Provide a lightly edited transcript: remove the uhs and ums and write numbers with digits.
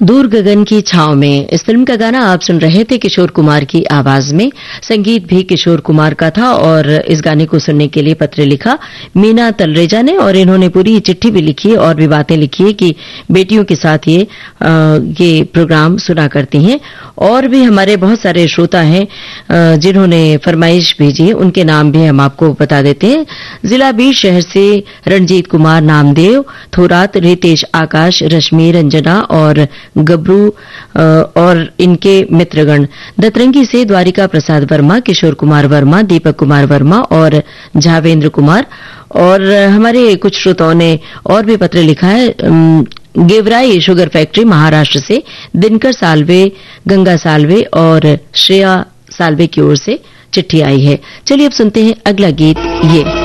दूर गगन की छांव में इस फिल्म का गाना आप सुन रहे थे किशोर कुमार की आवाज में। संगीत भी किशोर कुमार का था और इस गाने को सुनने के लिए पत्र लिखा मीना तलरेजा ने, और इन्होंने पूरी चिट्ठी भी लिखी है और भी बातें लिखी है कि बेटियों के साथ ये प्रोग्राम सुना करती हैं। और भी हमारे बहुत सारे श्रोता हैं जिन्होंने फरमाइश भेजी है, उनके नाम भी हम आपको बता देते हैं। जिला बीर शहर से रणजीत कुमार, नामदेव, थोरात, रितेश, आकाश, रश्मि, रंजना और गबरू और इनके मित्रगण। दतरंगी से द्वारिका प्रसाद वर्मा, किशोर कुमार वर्मा, दीपक कुमार वर्मा और झावेंद्र कुमार। और हमारे कुछ श्रोताओं ने और भी पत्र लिखा है। गेवराई शुगर फैक्ट्री महाराष्ट्र से दिनकर साल्वे, गंगा साल्वे और श्रेया साल्वे की ओर से चिट्ठी आई है। चलिए अब सुनते हैं अगला गीत। ये